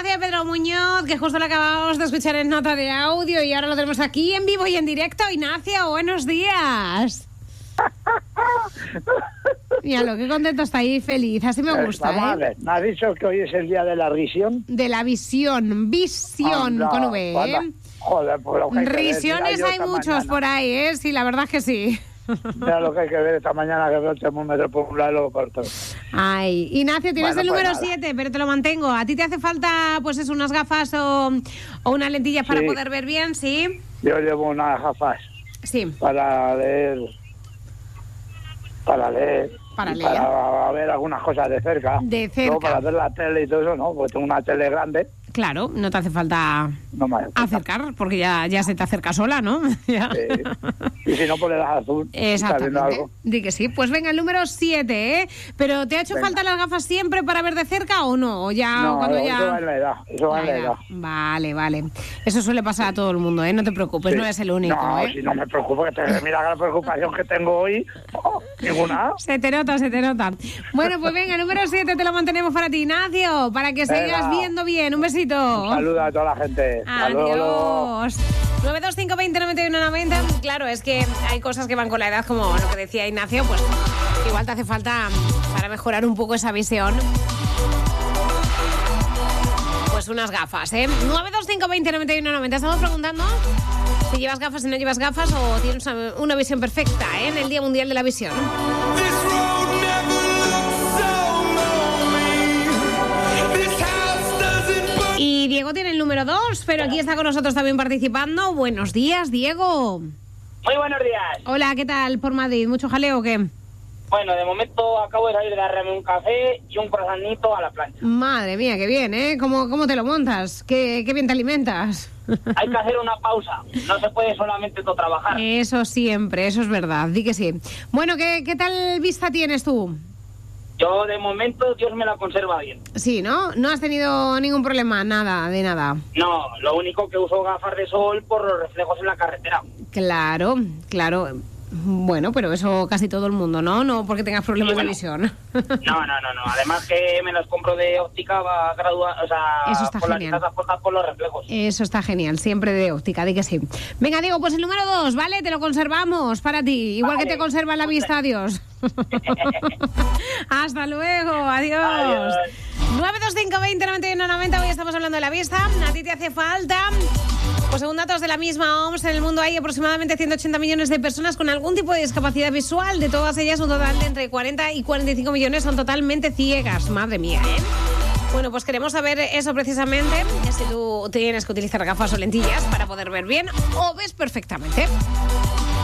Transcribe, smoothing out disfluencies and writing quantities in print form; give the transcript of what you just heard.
Ignacio de Pedro Muñoz, que justo lo acabamos de escuchar en nota de audio y ahora lo tenemos aquí en vivo y en directo. Ignacio, buenos días. Míralo, qué contento está ahí, feliz. Así me gusta, Vamos a ver, me has dicho que hoy es el día de la risión. De la visión, visión, con V, ¿eh? Joder, pues lo que hay que ver. Risiones Mira, hay muchos por ahí, ¿eh? Sí, la verdad es que sí. Mira lo que hay que ver esta mañana, que veo el termómetro popular y lo corto. Ay, Ignacio, tienes Bueno, el pues número nada. 7, pero te lo mantengo. ¿A ti te hace falta, pues eso, unas gafas o unas lentillas para Sí. poder ver bien? Sí. Yo llevo unas gafas Sí. para leer, Para y leer. para ver algunas cosas de cerca. De cerca. Luego para ver la tele y todo eso, no, porque tengo una tele grande, Claro, no te hace falta no me hace falta. acercar, porque ya se te acerca sola, ¿no? Ya. Y si no, pues le das azul. ¿Estás viendo Exactamente. algo? Di que sí. Pues venga, el número 7, ¿eh? ¿Pero te ha hecho Venga. falta las gafas siempre para ver de cerca o no? ¿O ya No, cuando eso ya...? va en la edad, eso va en la edad. Vale. Eso suele pasar a todo el mundo, ¿eh? No te preocupes, Sí. no eres el único, No, ¿eh? si no me preocupo, que mira la preocupación que tengo hoy, ninguna. Se te nota. Bueno, pues venga, número 7 te lo mantenemos para ti, Ignacio, para que Venga. sigas viendo bien. Un besito. Saluda a toda la gente. Hasta luego. Adiós. 925 20 91 90. Claro, es que hay cosas que van con la edad, como lo que decía Ignacio, pues igual te hace falta para mejorar un poco esa visión. Pues unas gafas, ¿eh? 925 20 91 90. Estamos preguntando si llevas gafas, si no llevas gafas o tienes una visión perfecta, ¿eh? En el Día Mundial de la Visión. Y Diego tiene el número 2, pero aquí está con nosotros también participando. Buenos días, Diego. Muy buenos días. Hola, ¿qué tal por Madrid? ¿Mucho jaleo o qué? Bueno, de momento acabo de salir de darme un café y un croissantito a la plancha. Madre mía, qué bien, ¿eh? ¿Cómo te lo montas? ¿Qué bien te alimentas? Hay que hacer una pausa. No se puede solamente todo trabajar. Eso siempre, eso es verdad, di que sí. Bueno, ¿qué tal vista tienes tú? Yo, de momento, Dios me la conserva bien. Sí, ¿no? No has tenido ningún problema, nada, de nada. No, lo único que uso gafas de sol por los reflejos en la carretera. Claro. Bueno, pero eso casi todo el mundo, ¿no? No porque tengas problemas Sí, bueno. de visión. No. Además que me las compro de óptica, va graduada, o sea, Eso está polarizadas por los reflejos. Eso está genial, siempre de óptica, di que sí. Venga, Diego, pues el número 2, ¿vale? Te lo conservamos para ti, igual Vale. que te conserva la vista, adiós. Hasta luego, adiós. Adiós. 925 20 91 90, hoy estamos hablando de la vista. ¿A ti te hace falta? Pues según datos de la misma OMS, en el mundo hay aproximadamente 180 millones de personas con algún tipo de discapacidad visual. De todas ellas, un total de entre 40 y 45 millones son totalmente ciegas. Madre mía, ¿eh? Bueno, pues queremos saber eso precisamente, si tú tienes que utilizar gafas o lentillas para poder ver bien o ves perfectamente.